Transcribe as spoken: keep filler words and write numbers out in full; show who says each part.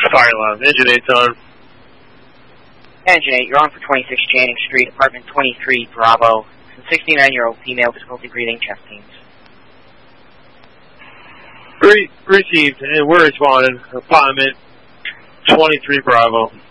Speaker 1: Fire alarm. Engine eight's on.
Speaker 2: Engine eight, you're on for twenty-six Channing Street, apartment twenty-three, Bravo. sixty-nine-year-old female, difficulty breathing, chest pains.
Speaker 1: Re received, and we're responding. Apartment twenty-three, Bravo.